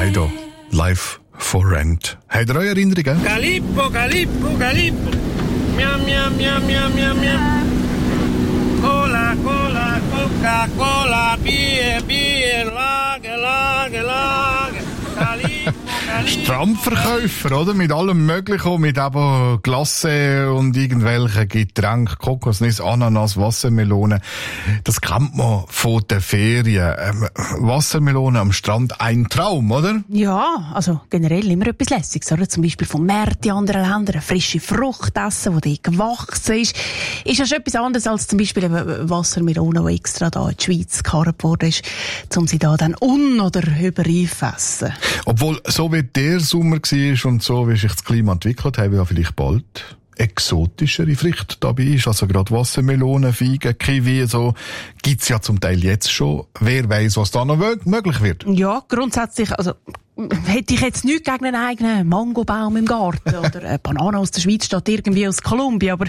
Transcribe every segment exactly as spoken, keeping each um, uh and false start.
Dido, Live for Rent. Habt ihr eure Erinnerungen? Calippo, Calippo, Calippo. Miam, miam, miam, miam, miam, miam. Cola, Cola, Coca-Cola, Bier, Bier, Lager, Lager, Lager. Calippo, Calippo. Strandverkäufer, oder? Mit allem Möglichen, mit eben Glasse und irgendwelchen Getränken, Kokosnuss, Ananas, Wassermelone. Das kennt man von den Ferien. Ähm, Wassermelone am Strand, ein Traum, oder? Ja, also generell immer etwas Lässiges, oder? Zum Beispiel vom Märkten in anderen Ländern, eine frische Frucht essen, die dort gewachsen ist. Ist ja schon etwas anderes als zum Beispiel eine Wassermelone, die extra da in die Schweiz gekarrt worden ist, um sie da dann un- oder überreif zu essen. Obwohl, so wie der Sommer war und so wie sich das Klima entwickelt, haben wir ja vielleicht bald exotischere Früchte dabei ist. Also gerade Wassermelonen, Feigen, Kiwi, so gibt's ja zum Teil jetzt schon. Wer weiss, was da noch möglich wird. Ja, grundsätzlich, also hätte ich jetzt nichts gegen einen eigenen Mangobaum im Garten oder eine Banane aus der Schweiz statt irgendwie aus Kolumbien, aber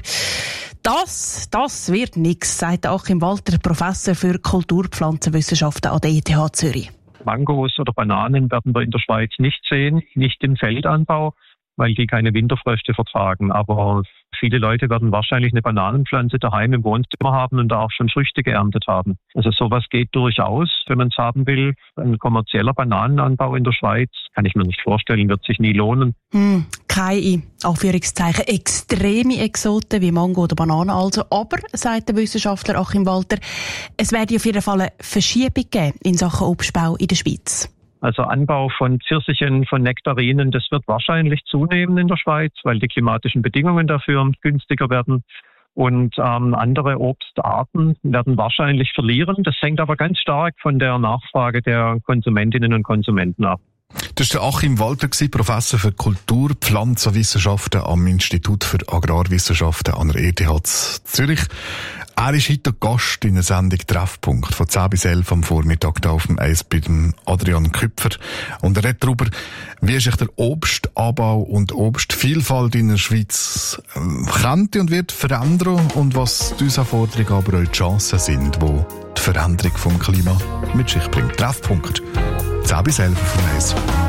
das, das wird nichts, sagt Achim Walter, Professor für Kulturpflanzenwissenschaften an der E T H Zürich. Mangos oder Bananen werden wir in der Schweiz nicht sehen, nicht im Feldanbau, weil die keine Winterfröste vertragen. Aber viele Leute werden wahrscheinlich eine Bananenpflanze daheim im Wohnzimmer haben und da auch schon Früchte geerntet haben. Also sowas geht durchaus, wenn man es haben will. Ein kommerzieller Bananenanbau in der Schweiz, kann ich mir nicht vorstellen, wird sich nie lohnen. Hm, keine, Anführungszeichen, extreme Exoten wie Mango oder Banane also. Aber, sagt der Wissenschaftler Achim Walter, es werde auf jeden Fall eine Verschiebung geben in Sachen Obstbau in der Schweiz. Also Anbau von Pfirsichen, von Nektarinen, das wird wahrscheinlich zunehmen in der Schweiz, weil die klimatischen Bedingungen dafür günstiger werden. Und ähm, andere Obstarten werden wahrscheinlich verlieren. Das hängt aber ganz stark von der Nachfrage der Konsumentinnen und Konsumenten ab. Das war der Achim Walter, Professor für Kulturpflanzenwissenschaften am Institut für Agrarwissenschaften an der E T H Zürich. Er ist heute Gast in der Sendung Treffpunkt von zehn bis elf am Vormittag da auf dem Eis bei dem Adrian Küpfer. Und er redet darüber, wie sich der Obstanbau und Obstvielfalt in der Schweiz könnte und wird verändern und was die Herausforderungen, aber auch die Chancen sind, die die Veränderung vom Klima mit sich bringt. Treffpunkt zehn bis elf auf dem Eis.